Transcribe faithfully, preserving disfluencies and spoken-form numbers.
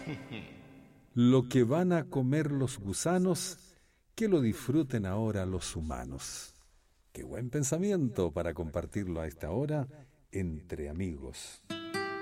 Lo que van a comer los gusanos, que lo disfruten ahora los humanos. Qué buen pensamiento para compartirlo a esta hora entre amigos.